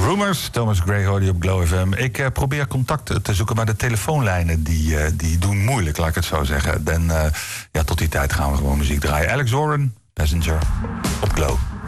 Rumors, Thomas Gray hoorde je op Glow FM. Ik probeer contact te zoeken, maar de telefoonlijnen die doen moeilijk, laat ik het zo zeggen. En tot die tijd gaan we gewoon muziek draaien. Alex Warren, Passenger, op Glow.